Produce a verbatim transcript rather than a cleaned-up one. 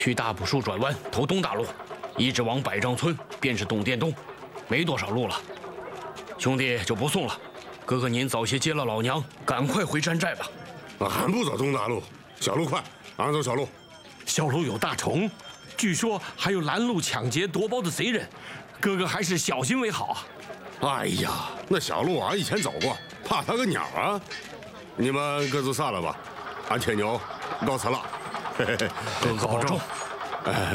去大朴树转弯，投东大路，一直往百丈村，便是东店东，没多少路了。兄弟就不送了，哥哥您早些接了老娘，赶快回山寨吧。 俺不走东大路，小路快，俺走小路。 小路有大虫，据说还有拦路抢劫夺包的贼人，哥哥还是小心为好啊。 哎呀，那小路俺以前走过，怕他个鸟啊！你们各自散了吧，俺铁牛告辞了。 哥哥保重。 哎。